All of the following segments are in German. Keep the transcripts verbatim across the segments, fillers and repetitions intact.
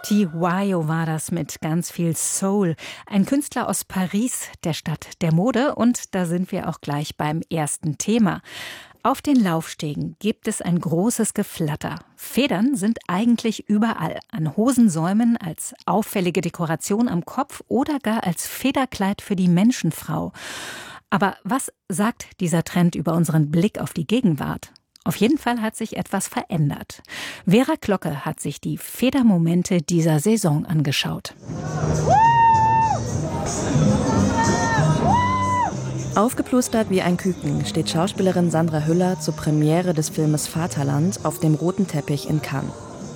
Tiwayo war das mit ganz viel Soul. Ein Künstler aus Paris, der Stadt der Mode. Und da sind wir auch gleich beim ersten Thema. Auf den Laufstegen gibt es ein großes Geflatter. Federn sind eigentlich überall. An Hosensäumen, als auffällige Dekoration am Kopf oder gar als Federkleid für die Menschenfrau. Aber was sagt dieser Trend über unseren Blick auf die Gegenwart? Auf jeden Fall hat sich etwas verändert. Vera Glocke hat sich die Federmomente dieser Saison angeschaut. Aufgeplustert wie ein Küken steht Schauspielerin Sandra Hüller zur Premiere des Filmes Vaterland auf dem roten Teppich in Cannes.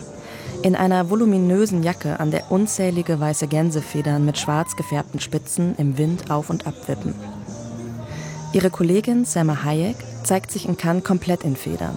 In einer voluminösen Jacke, an der unzählige weiße Gänsefedern mit schwarz gefärbten Spitzen im Wind auf und ab wippen. Ihre Kollegin Salma Hayek zeigt sich in Cannes komplett in Federn.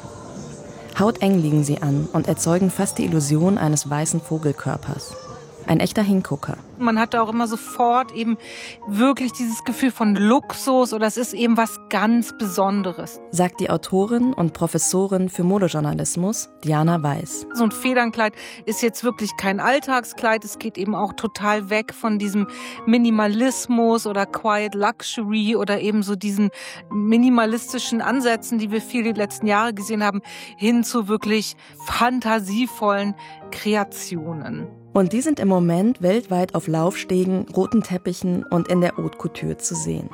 Hauteng liegen sie an und erzeugen fast die Illusion eines weißen Vogelkörpers. Ein echter Hingucker. Man hat auch immer sofort eben wirklich dieses Gefühl von Luxus oder es ist eben was ganz Besonderes. Sagt die Autorin und Professorin für Modejournalismus Diana Weiss. So ein Federnkleid ist jetzt wirklich kein Alltagskleid. Es geht eben auch total weg von diesem Minimalismus oder Quiet Luxury oder eben so diesen minimalistischen Ansätzen, die wir viel die letzten Jahre gesehen haben, hin zu wirklich fantasievollen Kreationen. Und die sind im Moment weltweit auf Laufstegen, roten Teppichen und in der Haute Couture zu sehen.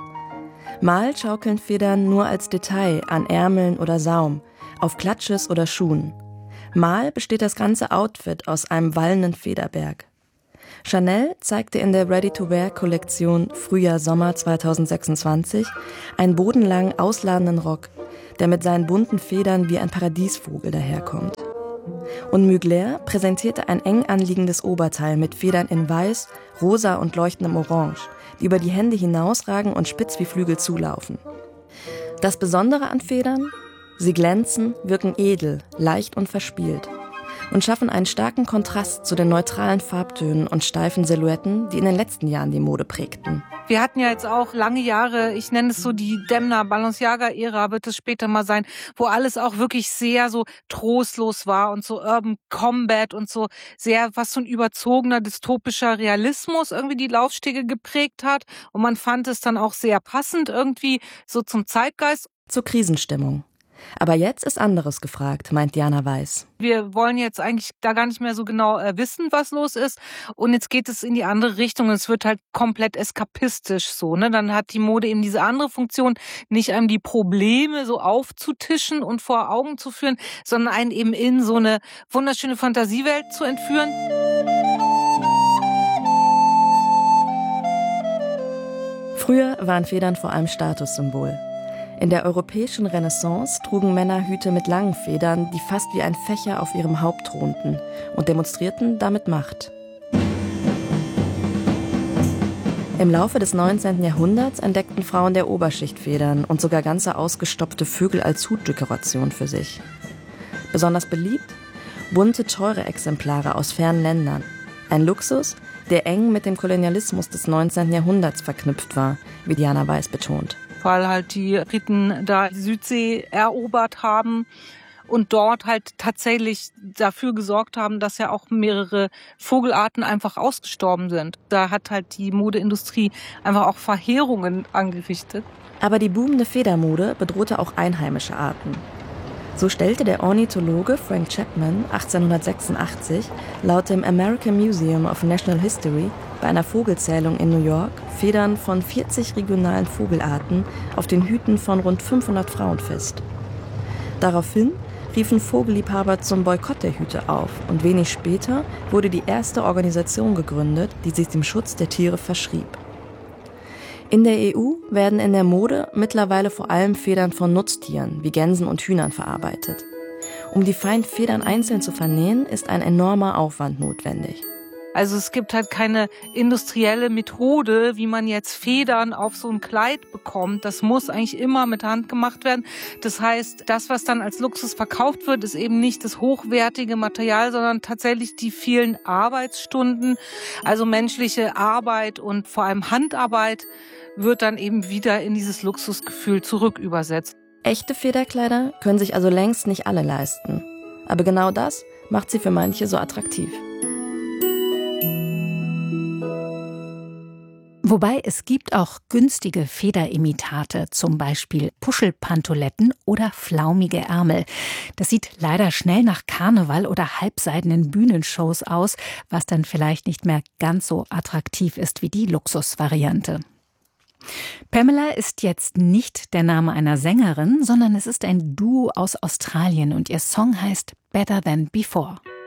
Mal schaukeln Federn nur als Detail an Ärmeln oder Saum, auf Klatsches oder Schuhen. Mal besteht das ganze Outfit aus einem wallenden Federberg. Chanel zeigte in der Ready-to-Wear-Kollektion Frühjahr-Sommer zweitausendsechsundzwanzig einen bodenlangen, ausladenden Rock, der mit seinen bunten Federn wie ein Paradiesvogel daherkommt. Und Mugler präsentierte ein eng anliegendes Oberteil mit Federn in Weiß, Rosa und leuchtendem Orange, die über die Hände hinausragen und spitz wie Flügel zulaufen. Das Besondere an Federn? Sie glänzen, wirken edel, leicht und verspielt und schaffen einen starken Kontrast zu den neutralen Farbtönen und steifen Silhouetten, die in den letzten Jahren die Mode prägten. Wir hatten ja jetzt auch lange Jahre, ich nenne es so die Demna-Balenciaga-Ära, wird es später mal sein, wo alles auch wirklich sehr so trostlos war und so Urban Combat und so sehr, was so ein überzogener, dystopischer Realismus irgendwie die Laufstege geprägt hat. Und man fand es dann auch sehr passend irgendwie so zum Zeitgeist. Zur Krisenstimmung. Aber jetzt ist anderes gefragt, meint Diana Weiss. Wir wollen jetzt eigentlich da gar nicht mehr so genau äh, wissen, was los ist. Und jetzt geht es in die andere Richtung. Und es wird halt komplett eskapistisch so. Ne? Dann hat die Mode eben diese andere Funktion, nicht einem die Probleme so aufzutischen und vor Augen zu führen, sondern einen eben in so eine wunderschöne Fantasiewelt zu entführen. Früher waren Federn vor allem Statussymbol. In der europäischen Renaissance trugen Männer Hüte mit langen Federn, die fast wie ein Fächer auf ihrem Haupt thronten und demonstrierten damit Macht. Im Laufe des neunzehnten Jahrhunderts entdeckten Frauen der Oberschicht Federn und sogar ganze ausgestopfte Vögel als Hutdekoration für sich. Besonders beliebt? Bunte, teure Exemplare aus fernen Ländern. Ein Luxus, der eng mit dem Kolonialismus des neunzehnten Jahrhunderts verknüpft war, wie Diana Weiss betont. Weil halt die Briten da die Südsee erobert haben und dort halt tatsächlich dafür gesorgt haben, dass ja auch mehrere Vogelarten einfach ausgestorben sind. Da hat halt die Modeindustrie einfach auch Verheerungen angerichtet. Aber die boomende Federmode bedrohte auch einheimische Arten. So stellte der Ornithologe Frank Chapman achtzehnhundertsechsundachtzig laut dem American Museum of Natural History bei einer Vogelzählung in New York Federn von vierzig regionalen Vogelarten auf den Hüten von rund fünfhundert Frauen fest. Daraufhin riefen Vogelliebhaber zum Boykott der Hüte auf und wenig später wurde die erste Organisation gegründet, die sich dem Schutz der Tiere verschrieb. In der E U werden in der Mode mittlerweile vor allem Federn von Nutztieren wie Gänsen und Hühnern verarbeitet. Um die feinen Federn einzeln zu vernähen, ist ein enormer Aufwand notwendig. Also es gibt halt keine industrielle Methode, wie man jetzt Federn auf so ein Kleid bekommt. Das muss eigentlich immer mit Hand gemacht werden. Das heißt, das, was dann als Luxus verkauft wird, ist eben nicht das hochwertige Material, sondern tatsächlich die vielen Arbeitsstunden, also menschliche Arbeit und vor allem Handarbeit wird dann eben wieder in dieses Luxusgefühl zurückübersetzt. Echte Federkleider können sich also längst nicht alle leisten. Aber genau das macht sie für manche so attraktiv. Wobei es gibt auch günstige Federimitate, zum Beispiel Puschelpantoletten oder flaumige Ärmel. Das sieht leider schnell nach Karneval oder halbseidenen Bühnenshows aus, was dann vielleicht nicht mehr ganz so attraktiv ist wie die Luxusvariante. Pamela ist jetzt nicht der Name einer Sängerin, sondern es ist ein Duo aus Australien und ihr Song heißt Better Than Before.